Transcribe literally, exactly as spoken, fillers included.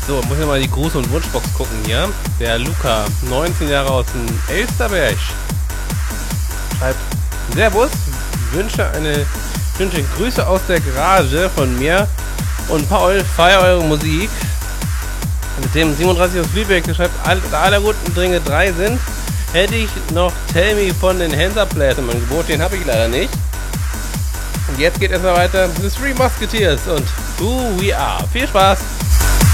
So, muss ich mal die Gruß- und Wunschbox gucken hier. Der Luca, neunzehn Jahre aus dem Elsterberg, schreibt: Servus, wünsche eine wünsche Grüße aus der Garage von mir und Paul, feier eure Musik. Mit dem siebenunddreißig aus Lübeck, der schreibt: da aller guten Dinge drei sind, hätte ich noch Tell Me von den Hansa-Players im Angebot, den habe ich leider nicht. Und jetzt geht es mal weiter. The Three Musketeers und Who We Are. Viel Spaß!